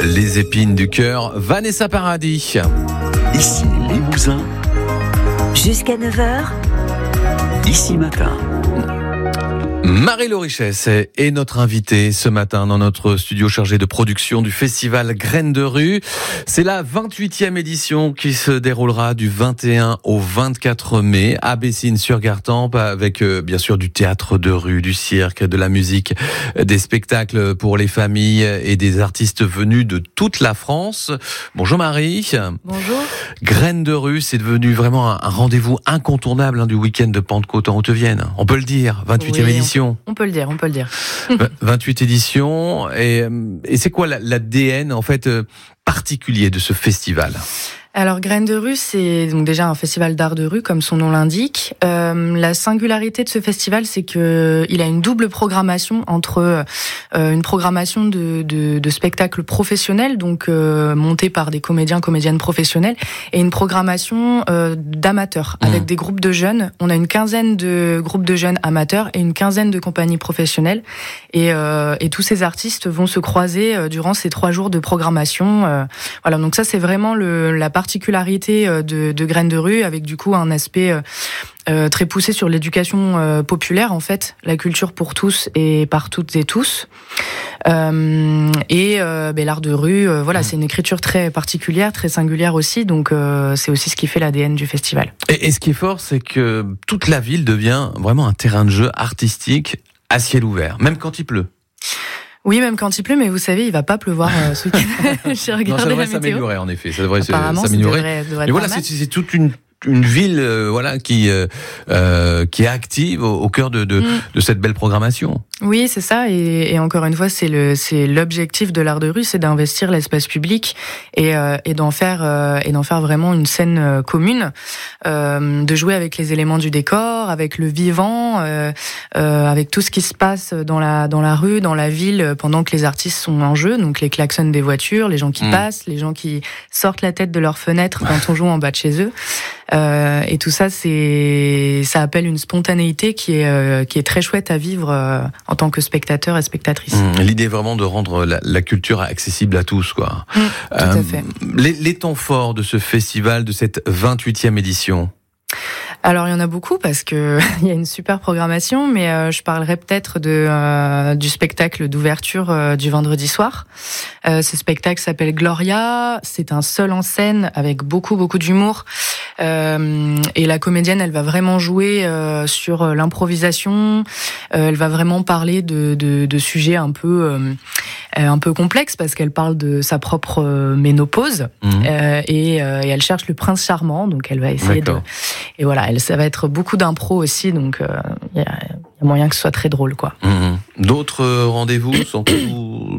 Les épines du cœur, Vanessa Paradis. Ici Limousin. Jusqu'à 9h. Ici Matin. Marie-Laure Richesse est notre invitée ce matin dans notre studio chargé de production du festival Graines de rue. C'est la 28e édition qui se déroulera du 21 au 24 mai à Bessines-sur-Gartempe avec bien sûr du théâtre de rue, du cirque, de la musique, des spectacles pour les familles et des artistes venus de toute la France. Bonjour Marie. Bonjour. Graines de rue, c'est devenu vraiment un rendez-vous incontournable du week-end de Pentecôte en Haute-Vienne. On peut le dire, 28e édition. On peut le dire. 28 éditions. Et c'est quoi l'ADN, en fait, particulier de ce festival ? Alors, Graines de rue, c'est donc déjà un festival d'art de rue, comme son nom l'indique. La singularité de ce festival, c'est que il a une double programmation entre une programmation de spectacles professionnels, donc montés par des comédiennes professionnels, et une programmation d'amateurs, avec des groupes de jeunes. On a une quinzaine de groupes de jeunes amateurs et une quinzaine de compagnies professionnelles. Et tous ces artistes vont se croiser durant ces 3 jours de programmation. Voilà, donc ça, c'est vraiment la particularité de Graines de rue, avec du coup un aspect très poussé sur l'éducation populaire, en fait, la culture pour tous et par toutes et tous. L'art de rue, voilà, c'est une écriture très particulière, très singulière aussi, donc c'est aussi ce qui fait l'ADN du festival. Et ce qui est fort, c'est que toute la ville devient vraiment un terrain de jeu artistique à ciel ouvert, même quand il pleut. Oui, même quand il pleut, mais vous savez, il va pas pleuvoir ce week-end. J'ai regardé la météo. Ça devrait s'améliorer, en effet. Ça devrait Apparemment, s'améliorer. Ça devrait Mais voilà, c'est toute une ville, qui est active au cœur de cette belle programmation. Oui, c'est ça. Et encore une fois, c'est l'objectif de l'art de rue, c'est d'investir l'espace public et d'en faire vraiment une scène commune, de jouer avec les éléments du décor, avec le vivant, avec tout ce qui se passe dans la rue, dans la ville, pendant que les artistes sont en jeu. Donc les klaxons des voitures, les gens qui passent, les gens qui sortent la tête de leur fenêtre quand on joue en bas de chez eux. Et tout ça, ça appelle une spontanéité qui est très chouette à vivre en tant que spectateur et spectatrice. L'idée est vraiment de rendre la culture accessible à tous, quoi. Tout à fait. Les temps forts de ce festival, de cette 28e édition. Alors il y en a beaucoup parce que il y a une super programmation, mais je parlerai peut-être du spectacle d'ouverture du vendredi soir. Ce spectacle s'appelle Gloria. C'est un seul en scène avec beaucoup d'humour. Et la comédienne, elle va vraiment jouer sur l'improvisation. Elle va vraiment parler de sujets un peu complexes parce qu'elle parle de sa propre ménopause et elle cherche le prince charmant. Donc elle va essayer et voilà, ça va être beaucoup d'impro aussi, donc il y a moyen que ce soit très drôle, quoi. D'autres rendez-vous sont